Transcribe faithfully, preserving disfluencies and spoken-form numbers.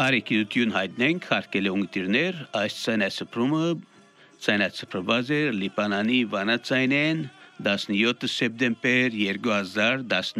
Արեկիություն հայտնենք հարկելի ունգտիրներ այս ցանասպրումը ցանասպրված է Լիբանանի վանացայնեն տասնյոթ սեպտեմբեր երկու հազար տասնինը